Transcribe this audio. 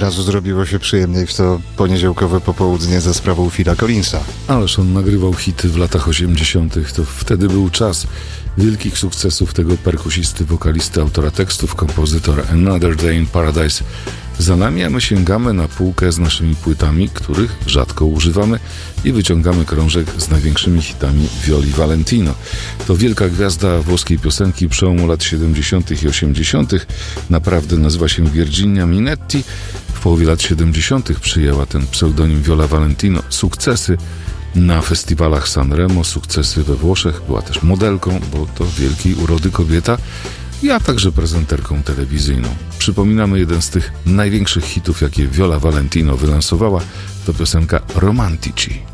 razu zrobiło się przyjemniej w to poniedziałkowe popołudnie za sprawą Phila Collinsa. Ależ on nagrywał hity w latach 80. To wtedy był czas wielkich sukcesów tego perkusisty, wokalisty, autora tekstów, kompozytora. Another Day in Paradise za nami, a my sięgamy na półkę z naszymi płytami, których rzadko używamy, i wyciągamy krążek z największymi hitami Violi Valentino. To wielka gwiazda włoskiej piosenki przełomu lat 70. i 80. Naprawdę nazywa się Virginia Minetti. W połowie lat 70. przyjęła ten pseudonim Viola Valentino. Sukcesy na festiwalach Sanremo, sukcesy we Włoszech. Była też modelką, bo to wielkiej urody kobieta, a także prezenterką telewizyjną. Przypominamy jeden z tych największych hitów, jakie Viola Valentino wylansowała. To piosenka Romantici.